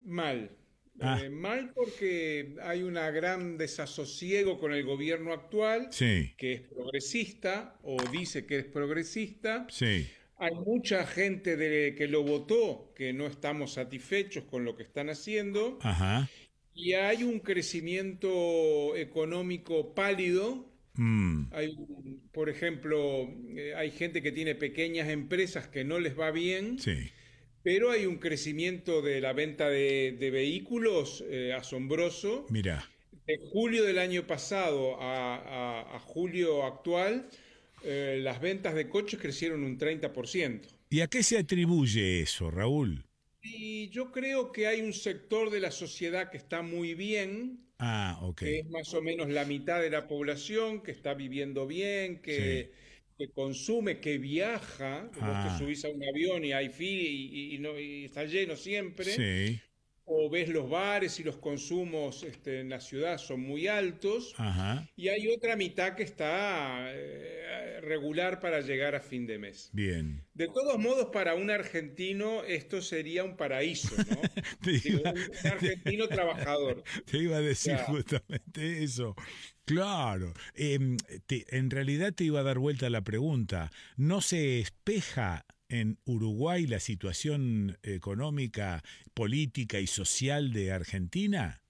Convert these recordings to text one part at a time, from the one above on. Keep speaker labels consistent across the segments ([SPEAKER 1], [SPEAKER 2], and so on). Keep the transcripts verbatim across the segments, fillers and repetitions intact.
[SPEAKER 1] Mal.
[SPEAKER 2] Ah,
[SPEAKER 1] Eh, mal porque hay un gran desasosiego con el gobierno actual,
[SPEAKER 2] sí,
[SPEAKER 1] que es progresista o dice que es progresista.
[SPEAKER 2] sí.
[SPEAKER 1] Hay mucha gente de, que lo votó que no estamos satisfechos con lo que están haciendo.
[SPEAKER 2] Ajá.
[SPEAKER 1] Y hay un crecimiento económico pálido.
[SPEAKER 2] Mm,
[SPEAKER 1] Hay, por ejemplo, eh, hay gente que tiene pequeñas empresas que no les va bien,
[SPEAKER 2] sí.
[SPEAKER 1] pero hay un crecimiento de la venta de, de vehículos eh, asombroso.
[SPEAKER 2] Mira.
[SPEAKER 1] De julio del año pasado a, a- a julio actual, eh, las ventas de coches crecieron un treinta por ciento.
[SPEAKER 2] ¿Y a qué se atribuye eso, Raúl?
[SPEAKER 1] Y yo creo que hay un sector de la sociedad que está muy bien,
[SPEAKER 2] Ah, ok.
[SPEAKER 1] que es más o menos la mitad de la población, que está viviendo bien,
[SPEAKER 2] Sí.
[SPEAKER 1] que, que consume, que viaja. Vos te
[SPEAKER 2] Ah,
[SPEAKER 1] subís a un avión y hay fila y, y no- y está lleno siempre.
[SPEAKER 2] sí.
[SPEAKER 1] O ves los bares y los consumos este, en la ciudad son muy altos.
[SPEAKER 2] Ajá.
[SPEAKER 1] Y hay otra mitad que está eh, regular para llegar a fin de mes.
[SPEAKER 2] Bien.
[SPEAKER 1] De todos modos, para un argentino esto sería un paraíso, ¿no?
[SPEAKER 2] Te
[SPEAKER 1] Digo,
[SPEAKER 2] iba,
[SPEAKER 1] un, un argentino trabajador.
[SPEAKER 2] te iba a
[SPEAKER 1] O
[SPEAKER 2] decir
[SPEAKER 1] sea,
[SPEAKER 2] justamente eso. Claro. Em, te- en realidad te iba a dar vuelta la pregunta. ¿No se espeja en Uruguay la situación económica, política y social de Argentina?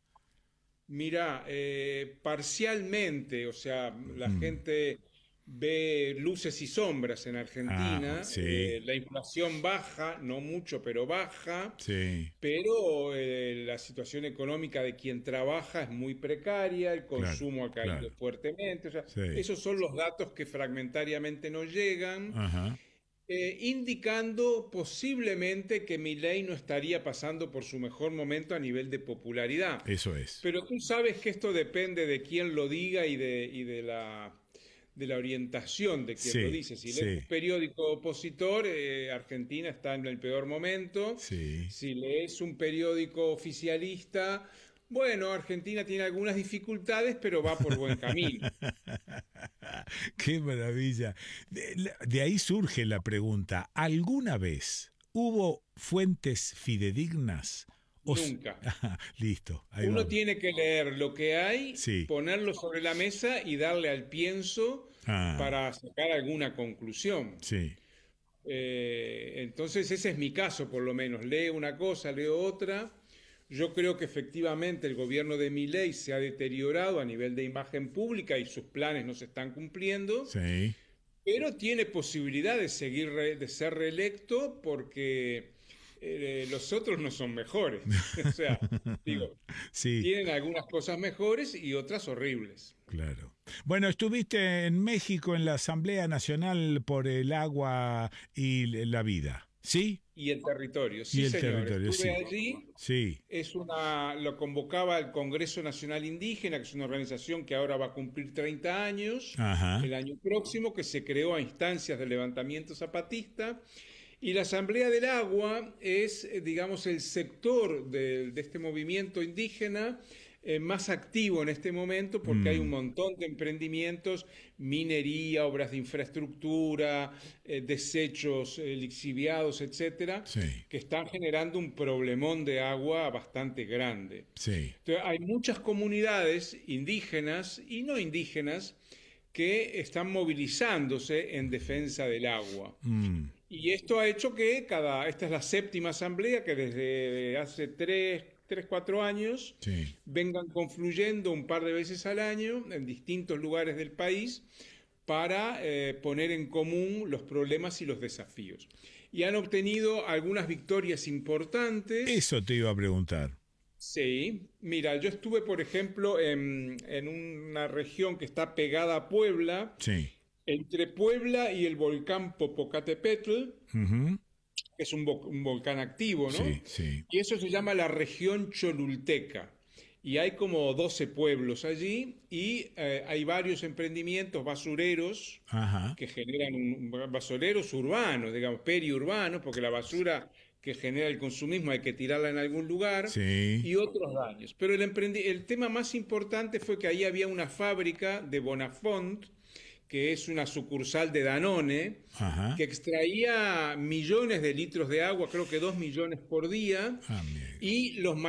[SPEAKER 1] mira, eh, parcialmente, o sea, la
[SPEAKER 2] Mm.
[SPEAKER 1] gente ve luces y sombras en
[SPEAKER 2] Ah,
[SPEAKER 1] Argentina.
[SPEAKER 2] sí,
[SPEAKER 1] Eh, la inflación baja, no mucho, pero baja.
[SPEAKER 2] sí,
[SPEAKER 1] Pero eh, la situación económica de quien trabaja es muy precaria, el
[SPEAKER 2] claro,
[SPEAKER 1] consumo ha caído
[SPEAKER 2] claro.
[SPEAKER 1] fuertemente. O sea,
[SPEAKER 2] Sí.
[SPEAKER 1] esos son los datos que fragmentariamente nos llegan,
[SPEAKER 2] Ajá.
[SPEAKER 1] eh, indicando posiblemente que Milei no estaría pasando por su mejor momento a nivel de popularidad.
[SPEAKER 2] Eso es.
[SPEAKER 1] Pero tú sabes que esto depende de quién lo diga y de, y de la, de la orientación de quien lo
[SPEAKER 2] Sí,
[SPEAKER 1] dice. Si lees un
[SPEAKER 2] sí,
[SPEAKER 1] periódico opositor, eh, Argentina está en el peor momento.
[SPEAKER 2] sí.
[SPEAKER 1] Si lees un periódico oficialista, bueno, Argentina tiene algunas dificultades, pero va por buen camino.
[SPEAKER 2] Qué maravilla. De, de ahí surge la pregunta, ¿alguna vez hubo fuentes fidedignas? O s-
[SPEAKER 1] Nunca.
[SPEAKER 2] Listo, ahí
[SPEAKER 1] Uno
[SPEAKER 2] vamos.
[SPEAKER 1] tiene que leer lo que hay,
[SPEAKER 2] Sí.
[SPEAKER 1] ponerlo sobre la mesa y darle al pienso
[SPEAKER 2] Ah,
[SPEAKER 1] para sacar alguna conclusión.
[SPEAKER 2] sí.
[SPEAKER 1] Eh, entonces ese es mi caso, por lo menos. Leo una cosa, leo otra. Yo creo que efectivamente el gobierno de Milei se ha deteriorado a nivel de imagen pública y sus planes no se están cumpliendo,
[SPEAKER 2] Sí.
[SPEAKER 1] pero tiene posibilidad de seguir re- de ser reelecto porque eh, los otros no son mejores. O sea, digo,
[SPEAKER 2] Sí,
[SPEAKER 1] tienen algunas cosas mejores y otras horribles.
[SPEAKER 2] claro. Bueno, estuviste en México en la Asamblea Nacional por el Agua y la Vida, ¿sí?
[SPEAKER 1] Y el territorio,
[SPEAKER 2] Y
[SPEAKER 1] sí
[SPEAKER 2] el
[SPEAKER 1] señor,
[SPEAKER 2] territorio,
[SPEAKER 1] estuve
[SPEAKER 2] sí.
[SPEAKER 1] allí.
[SPEAKER 2] Sí.
[SPEAKER 1] Es una, lo convocaba el Congreso Nacional Indígena, que es una organización que ahora va a cumplir treinta años,
[SPEAKER 2] Ajá.
[SPEAKER 1] el año próximo, que se creó a instancias del levantamiento zapatista. Y la Asamblea del Agua es, eh, digamos, el sector de, de este movimiento indígena eh, más activo en este momento porque hay un
[SPEAKER 2] Mm,
[SPEAKER 1] montón de emprendimientos, minería, obras de infraestructura, eh, desechos eh, lixiviados, etcétera,
[SPEAKER 2] sí,
[SPEAKER 1] que están generando un problemón de agua bastante grande.
[SPEAKER 2] sí.
[SPEAKER 1] Entonces, hay muchas comunidades indígenas y no indígenas que están movilizándose en defensa del agua.
[SPEAKER 2] Mm,
[SPEAKER 1] Y esto ha hecho que cada, esta es la séptima asamblea que desde hace tres, tres, cuatro años
[SPEAKER 2] sí.
[SPEAKER 1] vengan confluyendo un par de veces al año en distintos lugares del país para eh, poner en común los problemas y los desafíos. Y han obtenido algunas victorias importantes.
[SPEAKER 2] Eso te iba a preguntar.
[SPEAKER 1] Sí, mira, yo estuve, por ejemplo, en, en una región que está pegada a Puebla,
[SPEAKER 2] Sí.
[SPEAKER 1] entre Puebla y el volcán Popocatépetl,
[SPEAKER 2] Ujú.
[SPEAKER 1] que es un, vo- un volcán activo, ¿no?
[SPEAKER 2] Sí, sí.
[SPEAKER 1] Y eso se llama la región Cholulteca. Y hay como doce pueblos allí y eh, hay varios emprendimientos basureros
[SPEAKER 2] Ajá.
[SPEAKER 1] que generan un, basureros urbanos, digamos, periurbanos, porque la basura que genera el consumismo hay que tirarla en algún lugar
[SPEAKER 2] Sí.
[SPEAKER 1] y otros daños. Pero el, emprendi- el tema más importante fue que ahí había una fábrica de Bonafont, que es una sucursal de Danone,
[SPEAKER 2] Ajá.
[SPEAKER 1] que extraía millones de litros de agua, creo que dos millones por día,
[SPEAKER 2] Ah, mira.
[SPEAKER 1] y los